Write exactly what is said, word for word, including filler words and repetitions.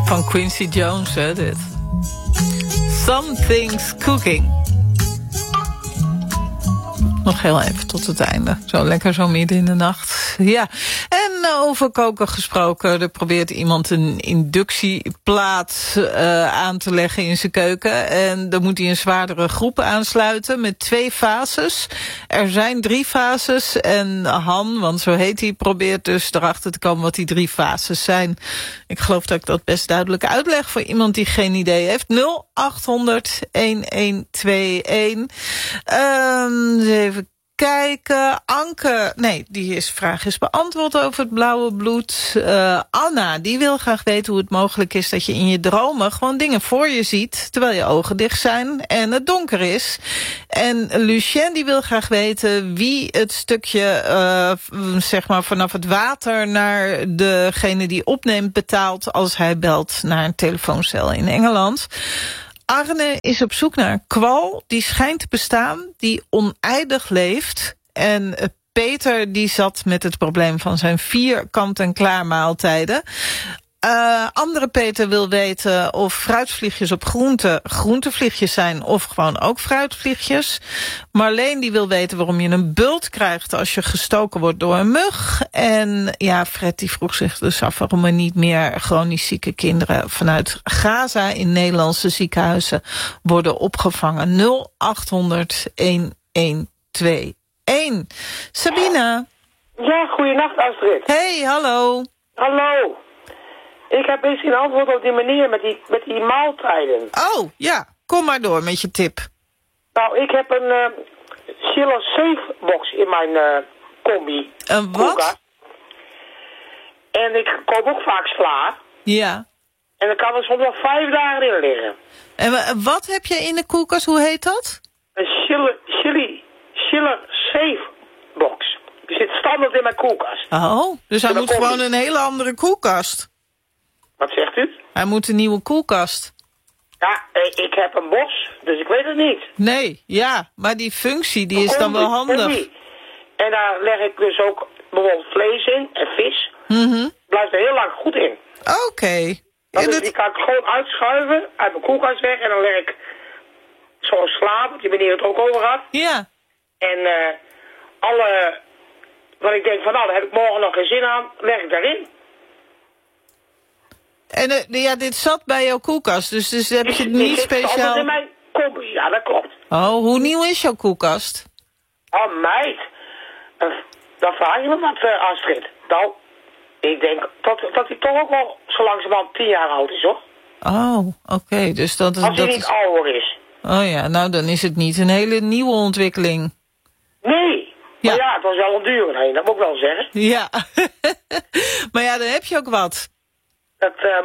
Van Quincy Jones, hè, dit. Something's cooking. Nog heel even tot het einde. Zo lekker zo midden in de nacht. Ja, en over koken gesproken. Er probeert iemand een inductieplaat uh, aan te leggen in zijn keuken. En dan moet hij een zwaardere groep aansluiten met twee fases. Er zijn drie fases. En Han, want zo heet hij, probeert dus erachter te komen wat die drie fases zijn. Ik geloof dat ik dat best duidelijk uitleg voor iemand die geen idee heeft. nul acht honderd een een twee een. Um, even kijken. Anke, nee, die is, vraag is beantwoord over het blauwe bloed. Uh, Anna, die wil graag weten hoe het mogelijk is dat je in je dromen gewoon dingen voor je ziet, terwijl je ogen dicht zijn en het donker is. En Lucien, die wil graag weten wie het stukje, uh, zeg maar, vanaf het water naar degene die opneemt betaalt als hij belt naar een telefooncel in Engeland. Arne is op zoek naar een kwal die schijnt te bestaan, die oneindig leeft. En Peter die zat met het probleem van zijn vier kant-en-klaar maaltijden. Uh, andere Peter wil weten of fruitvliegjes op groente groentevliegjes zijn of gewoon ook fruitvliegjes. Marleen die wil weten waarom je een bult krijgt als je gestoken wordt door een mug. En ja, Fred die vroeg zich dus af waarom er niet meer chronisch zieke kinderen vanuit Gaza in Nederlandse ziekenhuizen worden opgevangen. nul acht honderd een een twee een. Sabina. Ja, goeienacht Astrid. Hey, hallo. Hallo. Ik heb eens een antwoord op die meneer met die, met die maaltijden. Oh, ja. Kom maar door met je tip. Nou, ik heb een uh, Schiller Safe box in mijn uh, combi. Een wat? Koelkast. En ik koop ook vaak sla. Ja. En dan kan er soms wel vijf dagen in liggen. En uh, wat heb je in de koelkast? Hoe heet dat? Een Schiller, Schiller, Schiller Safe box. Die zit standaard in mijn koelkast. Oh, dus hij En dan moet komt gewoon die- een hele andere koelkast. Wat zegt u? Hij moet een nieuwe koelkast. Ja, eh, ik heb een bos, dus ik weet het niet. Nee, ja, maar die functie die is dan wel Combi, handig. combi. En daar leg ik dus ook bijvoorbeeld vlees in en vis. Mhm. Blijft er heel lang goed in. Oké. Okay. Dan Ja, dus dat- die kan ik gewoon uitschuiven uit mijn koelkast weg. En dan leg ik zo'n slaap, wat die meneer het ook over had. ja. En uh, alle, wat ik denk van nou, daar heb ik morgen nog geen zin aan, leg ik daarin. En uh, ja, dit zat bij jouw koelkast, dus, dus heb je het Die niet zit altijd speciaal... in mijn combi, ja dat klopt. Oh, hoe nieuw is jouw koelkast? Oh meid, uh, dan vraag je me wat uh, Astrid. Nou, ik denk dat, dat hij toch ook wel zo langzamerhand tien jaar oud is hoor. Oh, oké, okay, dus dat is... Als hij dat niet is... ouder is. Oh ja, nou dan is het niet een hele nieuwe ontwikkeling. Nee, Ja. maar ja, het was wel een duur heen, dat moet ik wel zeggen. Ja, maar ja, dan heb je ook wat. Dat, uh,